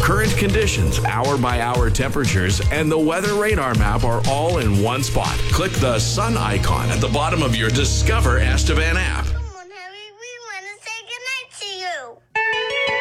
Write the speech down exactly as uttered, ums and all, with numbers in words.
Current conditions, hour-by-hour temperatures, and the weather radar map are all in one spot. Click the sun icon at the bottom of your Discover Estevan app.